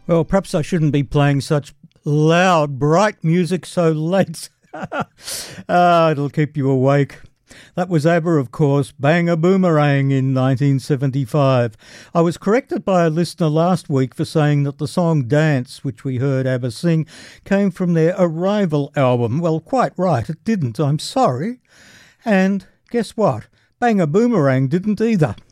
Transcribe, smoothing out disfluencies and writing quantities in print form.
Well, perhaps I shouldn't be playing such loud, bright music so late. It'll keep you awake. That was ABBA, of course, Bang a Boomerang in 1975. I was corrected by a listener last week for saying that the song Dance, which we heard ABBA sing, came from their Arrival album. Well, quite right, it didn't. I'm sorry. And guess what? Bang a Boomerang didn't either.